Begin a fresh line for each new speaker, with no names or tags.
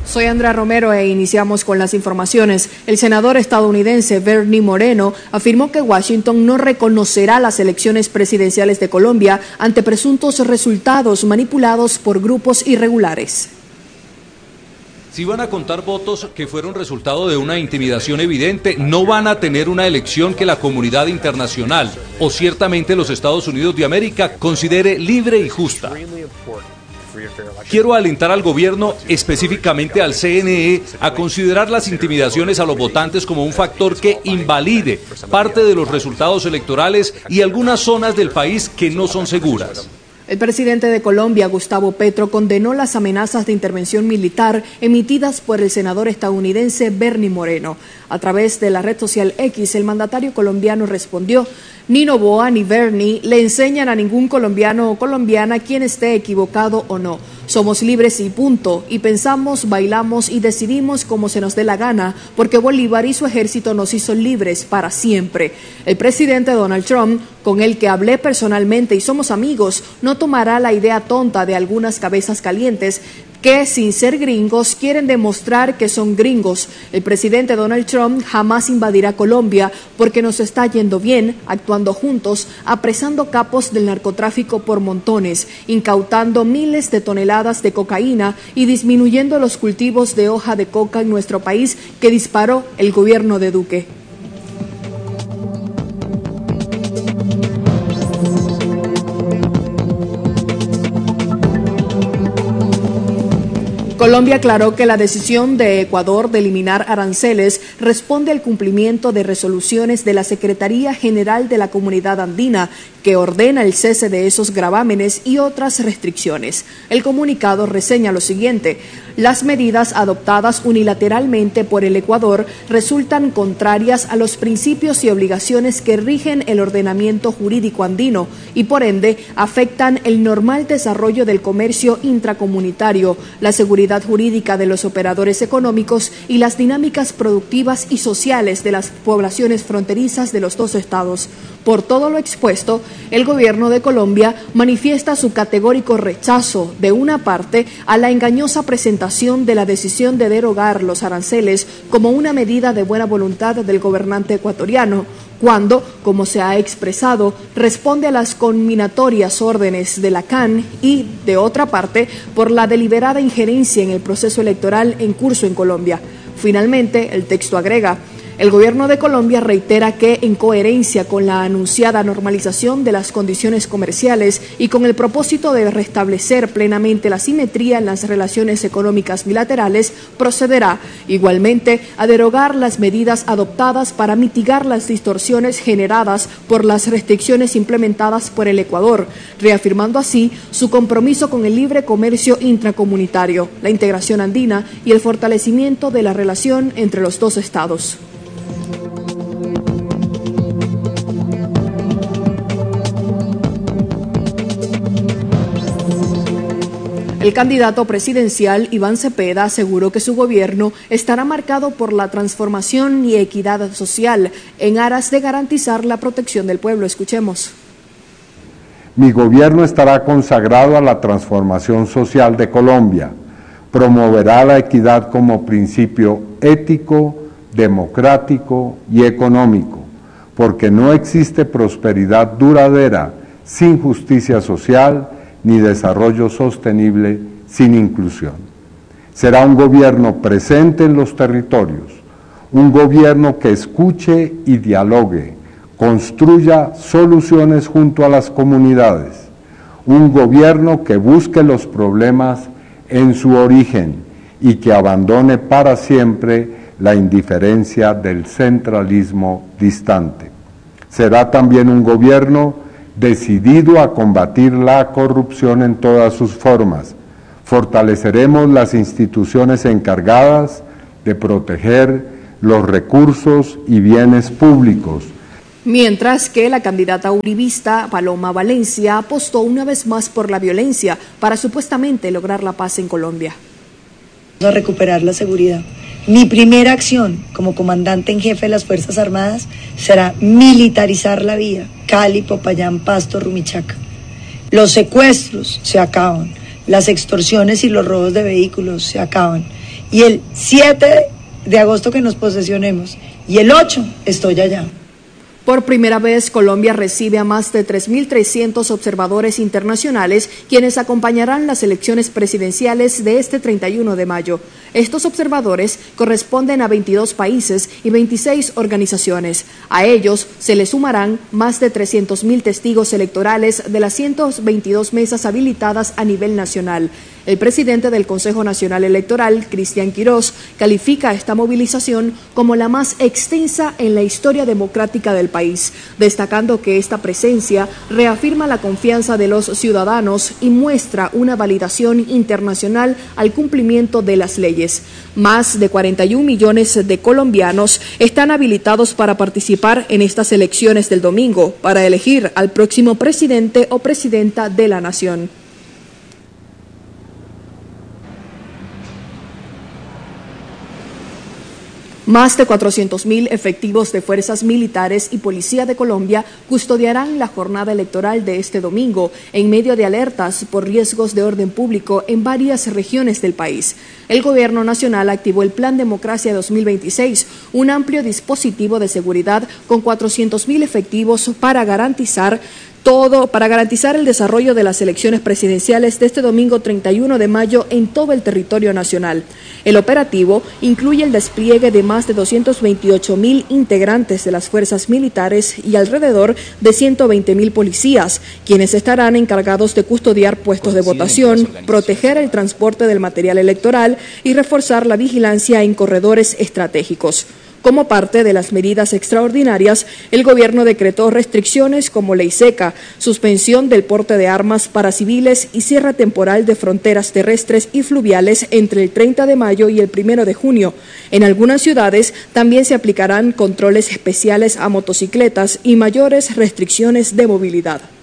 Soy Andrea Romero e iniciamos con las informaciones. El senador estadounidense Bernie Moreno afirmó que Washington no reconocerá las elecciones presidenciales de Colombia ante presuntos resultados manipulados por grupos irregulares.
Si van a contar votos que fueron resultado de una intimidación evidente, no van a tener una elección que la comunidad internacional o ciertamente los Estados Unidos de América considere libre y justa. Quiero alentar al gobierno, específicamente al CNE, a considerar las intimidaciones a los votantes como un factor que invalide parte de los resultados electorales y algunas zonas del país que no son seguras.
El presidente de Colombia, Gustavo Petro, condenó las amenazas de intervención militar emitidas por el senador estadounidense Bernie Moreno. A través de la red social X, el mandatario colombiano respondió: ni Noboa ni Bernie le enseñan a ningún colombiano o colombiana quién esté equivocado o no. Somos libres y punto, y pensamos, bailamos y decidimos como se nos dé la gana, porque Bolívar y su ejército nos hizo libres para siempre. El presidente Donald Trump, con el que hablé personalmente y somos amigos, no tomará la idea tonta de algunas cabezas calientes que, sin ser gringos, quieren demostrar que son gringos. El presidente Donald Trump jamás invadirá Colombia porque nos está yendo bien, actuando juntos, apresando capos del narcotráfico por montones, incautando miles de toneladas de cocaína y disminuyendo los cultivos de hoja de coca en nuestro país que disparó el gobierno de Duque. Colombia aclaró que la decisión de Ecuador de eliminar aranceles responde al cumplimiento de resoluciones de la Secretaría General de la Comunidad Andina, que ordena el cese de esos gravámenes y otras restricciones. El comunicado reseña lo siguiente: las medidas adoptadas unilateralmente por el Ecuador resultan contrarias a los principios y obligaciones que rigen el ordenamiento jurídico andino y por ende afectan el normal desarrollo del comercio intracomunitario, la seguridad jurídica de los operadores económicos y las dinámicas productivas y sociales de las poblaciones fronterizas de los dos estados. Por todo lo expuesto, el gobierno de Colombia manifiesta su categórico rechazo, de una parte, a la engañosa presentación de la decisión de derogar los aranceles como una medida de buena voluntad del gobernante ecuatoriano, cuando, como se ha expresado, responde a las conminatorias órdenes de la CAN y, de otra parte, por la deliberada injerencia en el proceso electoral en curso en Colombia. Finalmente, el texto agrega: el gobierno de Colombia reitera que, en coherencia con la anunciada normalización de las condiciones comerciales y con el propósito de restablecer plenamente la simetría en las relaciones económicas bilaterales, procederá igualmente a derogar las medidas adoptadas para mitigar las distorsiones generadas por las restricciones implementadas por el Ecuador, reafirmando así su compromiso con el libre comercio intracomunitario, la integración andina y el fortalecimiento de la relación entre los dos estados. El candidato presidencial Iván Cepeda aseguró que su gobierno estará marcado por la transformación y equidad social en aras de garantizar la protección del pueblo. Escuchemos.
Mi gobierno estará consagrado a la transformación social de Colombia, promoverá la equidad como principio ético, democrático y económico, porque no existe prosperidad duradera sin justicia social ni desarrollo sostenible sin inclusión. Será un gobierno presente en los territorios, un gobierno que escuche y dialogue, construya soluciones junto a las comunidades, un gobierno que busque los problemas en su origen y que abandone para siempre la indiferencia del centralismo distante. Será también un gobierno decidido a combatir la corrupción en todas sus formas. Fortaleceremos las instituciones encargadas de proteger los recursos y bienes públicos.
Mientras que la candidata uribista Paloma Valencia apostó una vez más por la violencia para supuestamente lograr la paz en Colombia.
A recuperar la seguridad. Mi primera acción como comandante en jefe de las Fuerzas Armadas será militarizar la vía, Cali, Popayán, Pasto, Rumichaca. Los secuestros se acaban, las extorsiones y los robos de vehículos se acaban y el 7 de agosto que nos posesionemos, y el 8 estoy allá.
Por primera vez, Colombia recibe a más de 3.300 observadores internacionales, quienes acompañarán las elecciones presidenciales de este 31 de mayo. Estos observadores corresponden a 22 países y 26 organizaciones. A ellos se les sumarán más de 300.000 testigos electorales de las 122 mesas habilitadas a nivel nacional. El presidente del Consejo Nacional Electoral, Cristian Quirós, califica esta movilización como la más extensa en la historia democrática del país, destacando que esta presencia reafirma la confianza de los ciudadanos y muestra una validación internacional al cumplimiento de las leyes. Más de 41 millones de colombianos están habilitados para participar en estas elecciones del domingo, para elegir al próximo presidente o presidenta de la nación. Más de 400.000 efectivos de fuerzas militares y policía de Colombia custodiarán la jornada electoral de este domingo en medio de alertas por riesgos de orden público en varias regiones del país. El Gobierno Nacional activó el Plan Democracia 2026, un amplio dispositivo de seguridad con 400.000 efectivos para garantizar el desarrollo de las elecciones presidenciales de este domingo 31 de mayo en todo el territorio nacional. El operativo incluye el despliegue de más de 228.000 integrantes de las fuerzas militares y alrededor de 120.000 policías, quienes estarán encargados de custodiar puestos de votación, proteger el transporte del material electoral y reforzar la vigilancia en corredores estratégicos. Como parte de las medidas extraordinarias, el gobierno decretó restricciones como ley seca, suspensión del porte de armas para civiles y cierre temporal de fronteras terrestres y fluviales entre el 30 de mayo y el 1 de junio. En algunas ciudades también se aplicarán controles especiales a motocicletas y mayores restricciones de movilidad.